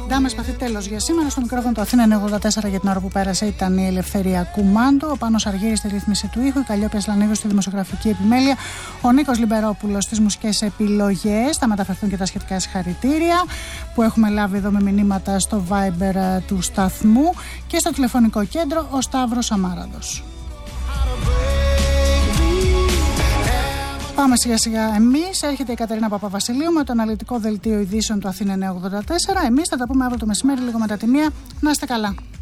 Ντάμε Σπαθή, τέλος για σήμερα. Στο μικρόφωνο του Αθήνα 94 για την ώρα που πέρασε ήταν η Ελευθερία Κουμάντο. Ο Πάνος Αργύρης στη ρύθμιση του ήχου, η Καλλιόπη Ασλανίδου στη δημοσιογραφική επιμέλεια, ο Νίκος Λιμπερόπουλος στις μουσικές επιλογές. Θα μεταφερθούν και τα σχετικά συγχαρητήρια που έχουμε λάβει εδώ με μηνύματα στο Viber του σταθμού, και στο τηλεφωνικό κέντρο ο Σταύρος Αμάραδος. Πάμε σιγά σιγά εμείς. Έρχεται η Κατερίνα Παπαβασιλείου με το αναλυτικό δελτίο ειδήσεων του Αθήνα 984. Εμείς θα τα πούμε αύριο το μεσημέρι, λίγο μετά τη 1. Να είστε καλά.